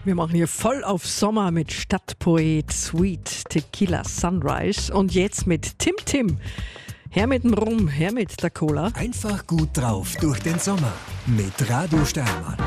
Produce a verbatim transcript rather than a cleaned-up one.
Wir machen hier voll auf Sommer mit Stadtpoet Sweet Tequila Sunrise und jetzt mit Tim Tim. Her mit dem Rum, her mit der Cola. Einfach gut drauf durch den Sommer mit Radio Steiermark.